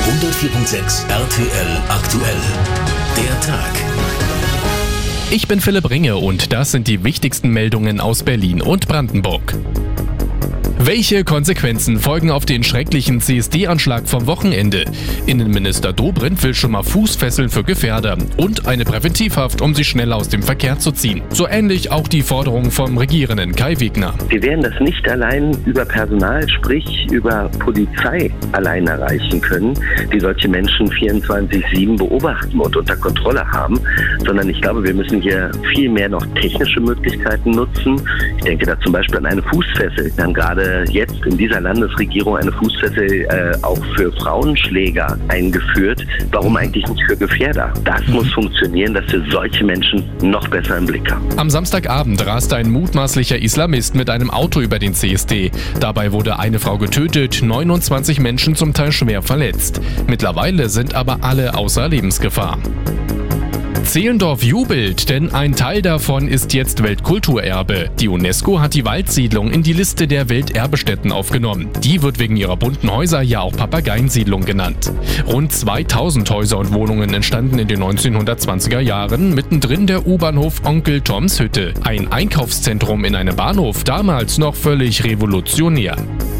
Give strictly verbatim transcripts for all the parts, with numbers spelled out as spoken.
hundertvier Komma sechs R T L aktuell. Der Tag. Ich bin Philipp Ringe und das sind die wichtigsten Meldungen aus Berlin und Brandenburg. Welche Konsequenzen folgen auf den schrecklichen C S D-Anschlag vom Wochenende? Innenminister Dobrindt will schon mal Fußfesseln für Gefährder und eine Präventivhaft, um sie schnell aus dem Verkehr zu ziehen. So ähnlich auch die Forderung vom Regierenden Kai Wegner. Wir werden das nicht allein über Personal, sprich über Polizei allein erreichen können, die solche Menschen vierundzwanzig sieben beobachten und unter Kontrolle haben, sondern ich glaube, wir müssen hier viel mehr noch technische Möglichkeiten nutzen. Ich denke da zum Beispiel an eine Fußfessel. Wir haben gerade jetzt in dieser Landesregierung eine Fußfessel äh, auch für Frauenschläger eingeführt. Warum eigentlich nicht für Gefährder? Das mhm. muss funktionieren, dass wir solche Menschen noch besser im Blick haben. Am Samstagabend raste ein mutmaßlicher Islamist mit einem Auto über den C S D. Dabei wurde eine Frau getötet, neunundzwanzig Menschen zum Teil schwer verletzt. Mittlerweile sind aber alle außer Lebensgefahr. Zehlendorf jubelt, denn ein Teil davon ist jetzt Weltkulturerbe. Die UNESCO hat die Waldsiedlung in die Liste der Welterbestätten aufgenommen. Die wird wegen ihrer bunten Häuser ja auch Papageiensiedlung genannt. Rund zweitausend Häuser und Wohnungen entstanden in den neunzehnhundertzwanziger Jahren, mittendrin der U-Bahnhof Onkel Toms Hütte. Ein Einkaufszentrum in einem Bahnhof, damals noch völlig revolutionär.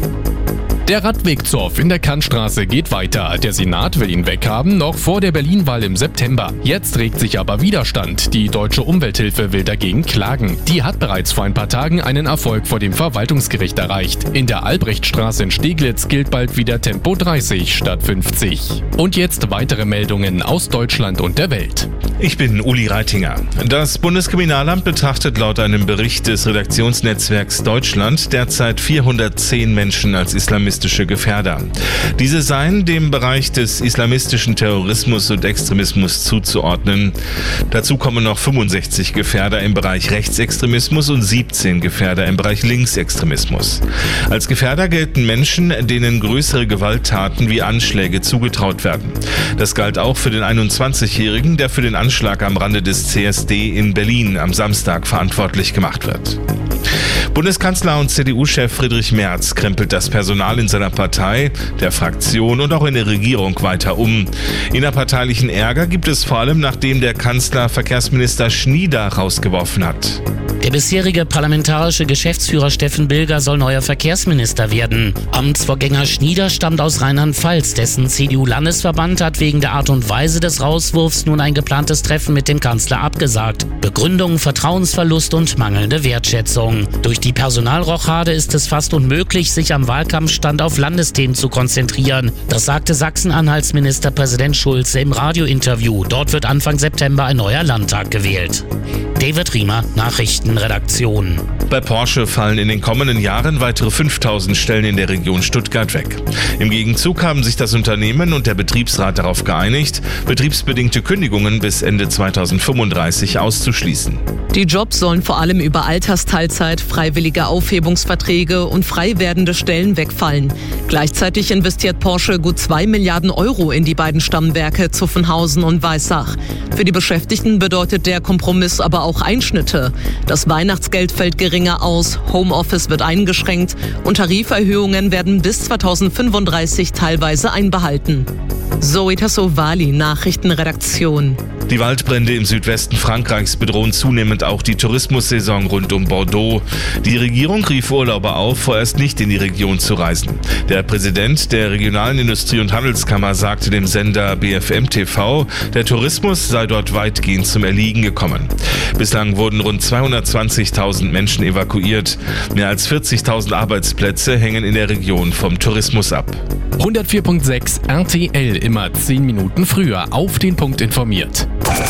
Der Radwegzoff in der Kantstraße geht weiter. Der Senat will ihn weghaben, noch vor der Berlin-Wahl im September. Jetzt regt sich aber Widerstand. Die Deutsche Umwelthilfe will dagegen klagen. Die hat bereits vor ein paar Tagen einen Erfolg vor dem Verwaltungsgericht erreicht. In der Albrechtstraße in Steglitz gilt bald wieder Tempo dreißig statt fünfzig. Und jetzt weitere Meldungen aus Deutschland und der Welt. Ich bin Uli Reitinger. Das Bundeskriminalamt betrachtet laut einem Bericht des Redaktionsnetzwerks Deutschland derzeit vierhundertzehn Menschen als islamistische Gefährder. Diese seien dem Bereich des islamistischen Terrorismus und Extremismus zuzuordnen. Dazu kommen noch fünfundsechzig Gefährder im Bereich Rechtsextremismus und siebzehn Gefährder im Bereich Linksextremismus. Als Gefährder gelten Menschen, denen größere Gewalttaten wie Anschläge zugetraut werden. Das galt auch für den einundzwanzigjährigen, der für den Anschlag am Rande des C S D in Berlin am Samstag verantwortlich gemacht wird. Bundeskanzler und C D U-Chef Friedrich Merz krempelt das Personal in seiner Partei, der Fraktion und auch in der Regierung weiter um. Innerparteilichen Ärger gibt es vor allem, nachdem der Kanzler Verkehrsminister Schnieder rausgeworfen hat. Der bisherige parlamentarische Geschäftsführer Steffen Bilger soll neuer Verkehrsminister werden. Amtsvorgänger Schnieder stammt aus Rheinland-Pfalz. Dessen C D U-Landesverband hat wegen der Art und Weise des Rauswurfs nun ein geplantes Treffen mit dem Kanzler abgesagt. Begründung: Vertrauensverlust und mangelnde Wertschätzung. Durch die Personalrochade ist es fast unmöglich, sich am Wahlkampfstand auf Landesthemen zu konzentrieren. Das sagte Sachsen-Anhalts Ministerpräsident Schulze im Radiointerview. Dort wird Anfang September ein neuer Landtag gewählt. David Riemer, Nachrichtenredaktion. Bei Porsche fallen in den kommenden Jahren weitere fünftausend Stellen in der Region Stuttgart weg. Im Gegenzug haben sich das Unternehmen und der Betriebsrat darauf geeinigt, betriebsbedingte Kündigungen bis Ende zweitausendfünfunddreißig auszuschließen. Die Jobs sollen vor allem über Altersteilzeit, freiwillige Aufhebungsverträge und frei werdende Stellen wegfallen. Gleichzeitig investiert Porsche gut zwei Milliarden Euro in die beiden Stammwerke Zuffenhausen und Weissach. Für die Beschäftigten bedeutet der Kompromiss aber auch Einschnitte. Das Weihnachtsgeld fällt geringer aus, Homeoffice wird eingeschränkt und Tariferhöhungen werden bis zweitausendfünfunddreißig teilweise einbehalten. Zoe Tassovali, Nachrichtenredaktion. Die Waldbrände im Südwesten Frankreichs bedrohen zunehmend auch die Tourismussaison rund um Bordeaux. Die Regierung rief Urlauber auf, vorerst nicht in die Region zu reisen. Der Präsident der regionalen Industrie- und Handelskammer sagte dem Sender B F M T V, der Tourismus sei dort weitgehend zum Erliegen gekommen. Bislang wurden rund zweihundertzwanzigtausend Menschen evakuiert. Mehr als vierzigtausend Arbeitsplätze hängen in der Region vom Tourismus ab. hundertvier Komma sechs R T L, immer zehn Minuten früher auf den Punkt informiert.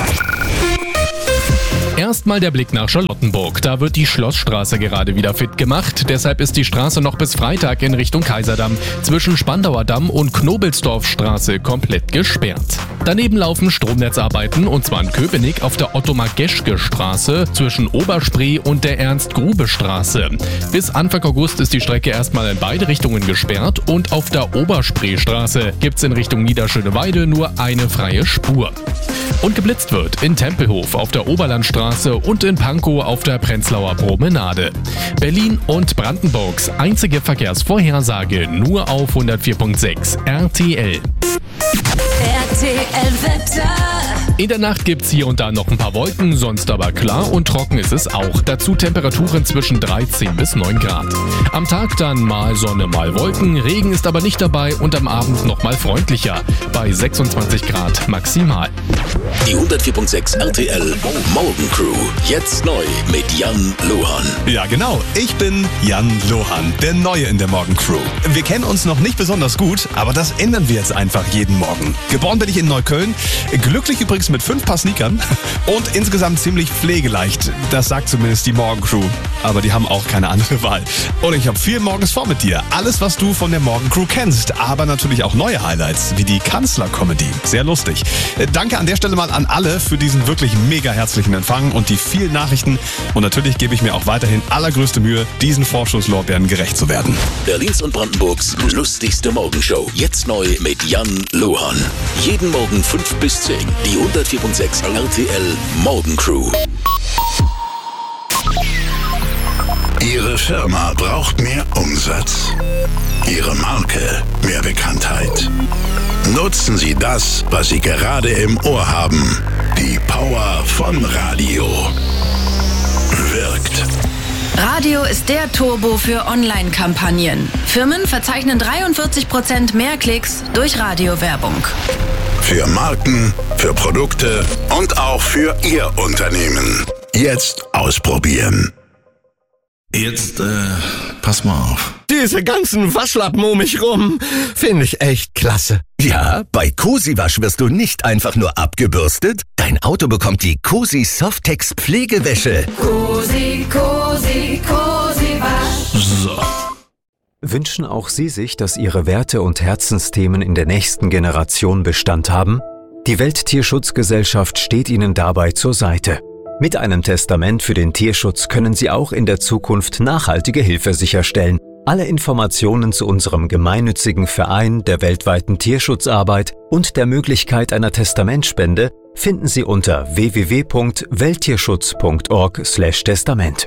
Erstmal der Blick nach Charlottenburg. Da wird die Schlossstraße gerade wieder fit gemacht. Deshalb ist die Straße noch bis Freitag in Richtung Kaiserdamm zwischen Spandauer Damm und Knobelsdorfstraße komplett gesperrt. Daneben laufen Stromnetzarbeiten und zwar in Köpenick auf der Ottomar-Geschke-Straße zwischen Oberspree und der Ernst-Grube-Straße. Bis Anfang August ist die Strecke erstmal in beide Richtungen gesperrt und auf der Oberspree-Straße gibt's in Richtung Niederschöneweide nur eine freie Spur. Und geblitzt wird in Tempelhof auf der Oberlandstraße und in Pankow auf der Prenzlauer Promenade. Berlin und Brandenburgs einzige Verkehrsvorhersage nur auf hundertvier Komma sechs R T L. R T L-Wetter. In der Nacht gibt's hier und da noch ein paar Wolken, sonst aber klar und trocken ist es auch. Dazu Temperaturen zwischen dreizehn bis neun Grad. Am Tag dann mal Sonne, mal Wolken, Regen ist aber nicht dabei und am Abend noch mal freundlicher, bei sechsundzwanzig Grad maximal. Die hundertvier Komma sechs R T L Morgencrew. Jetzt neu mit Jan Lohan. Ja, genau. Ich bin Jan Lohan, der Neue in der Morgencrew. Wir kennen uns noch nicht besonders gut, aber das ändern wir jetzt einfach jeden Morgen. Geboren bin ich in Neukölln, glücklich übrigens mit fünf Paar Sneakern und insgesamt ziemlich pflegeleicht. Das sagt zumindest die Morgencrew. Aber die haben auch keine andere Wahl. Und ich habe viel morgens vor mit dir. Alles, was du von der Morgencrew kennst, aber natürlich auch neue Highlights, wie die Kanzler-Comedy. Sehr lustig. Danke an der Stelle mal an alle für diesen wirklich mega herzlichen Empfang und die vielen Nachrichten. Und natürlich gebe ich mir auch weiterhin allergrößte Mühe, diesen Vorschusslorbeeren gerecht zu werden. Berlins und Brandenburgs lustigste Morgenshow. Jetzt neu mit Jan Lohan. Jeden Morgen fünf bis zehn. Die hundertvier Komma sechs R T L Morgencrew. Ihre Firma braucht mehr Umsatz. Ihre Marke mehr Bekanntheit. Nutzen Sie das, was Sie gerade im Ohr haben. Die Power von Radio. Wirkt. Radio ist der Turbo für Online-Kampagnen. Firmen verzeichnen dreiundvierzig Prozent mehr Klicks durch Radiowerbung. Für Marken, für Produkte und auch für Ihr Unternehmen. Jetzt ausprobieren. Jetzt, äh, pass mal auf. Diese ganzen Waschlappen um mich rum, finde ich echt klasse. Ja, bei Cosi Wasch wirst du nicht einfach nur abgebürstet. Dein Auto bekommt die Cosi Softex Pflegewäsche. Cosi, Cosi, Cosi Wasch. So. Wünschen auch Sie sich, dass Ihre Werte und Herzensthemen in der nächsten Generation Bestand haben? Die Welttierschutzgesellschaft steht Ihnen dabei zur Seite. Mit einem Testament für den Tierschutz können Sie auch in der Zukunft nachhaltige Hilfe sicherstellen. Alle Informationen zu unserem gemeinnützigen Verein der weltweiten Tierschutzarbeit und der Möglichkeit einer Testamentspende finden Sie unter w w w punkt welttierschutz punkt org slash testament.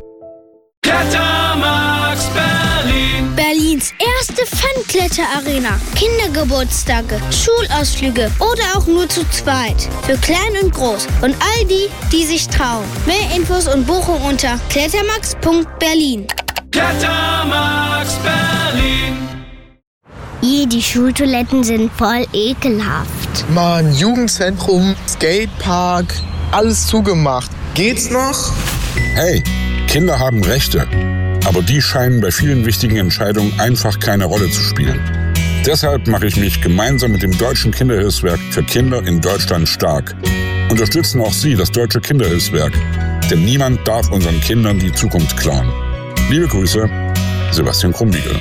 Klettermax Berlin. Berlins erste Fun-Kletter-Arena. Kindergeburtstage, Schulausflüge oder auch nur zu zweit. Für klein und groß und all die, die sich trauen. Mehr Infos und Buchung unter klettermax punkt berlin. Klettermax Berlin. Je, die Schultoiletten sind voll ekelhaft. Mann, Jugendzentrum, Skatepark, alles zugemacht. Geht's noch? Hey, Kinder haben Rechte, aber die scheinen bei vielen wichtigen Entscheidungen einfach keine Rolle zu spielen. Deshalb mache ich mich gemeinsam mit dem Deutschen Kinderhilfswerk für Kinder in Deutschland stark. Unterstützen auch Sie das Deutsche Kinderhilfswerk, denn niemand darf unseren Kindern die Zukunft klauen. Liebe Grüße, Sebastian Krumbiegel.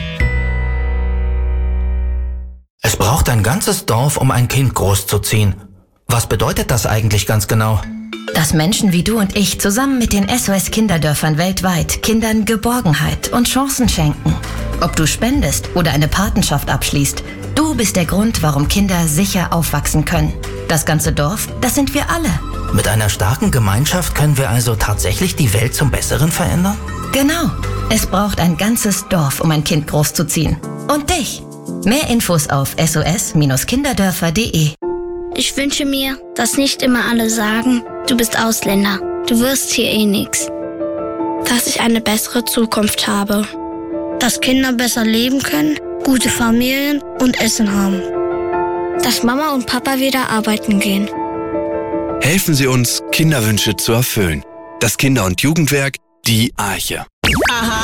Es braucht ein ganzes Dorf, um ein Kind großzuziehen. Was bedeutet das eigentlich ganz genau? Dass Menschen wie du und ich zusammen mit den S O S-Kinderdörfern weltweit Kindern Geborgenheit und Chancen schenken. Ob du spendest oder eine Patenschaft abschließt, du bist der Grund, warum Kinder sicher aufwachsen können. Das ganze Dorf, das sind wir alle. Mit einer starken Gemeinschaft können wir also tatsächlich die Welt zum Besseren verändern? Genau. Es braucht ein ganzes Dorf, um ein Kind großzuziehen. Und dich. Mehr Infos auf s o s Bindestrich kinderdörfer punkt de. Ich wünsche mir, dass nicht immer alle sagen, du bist Ausländer, du wirst hier eh nix. Dass ich eine bessere Zukunft habe. Dass Kinder besser leben können, gute Familien und Essen haben. Dass Mama und Papa wieder arbeiten gehen. Helfen Sie uns, Kinderwünsche zu erfüllen. Das Kinder- und Jugendwerk, die Arche. Aha.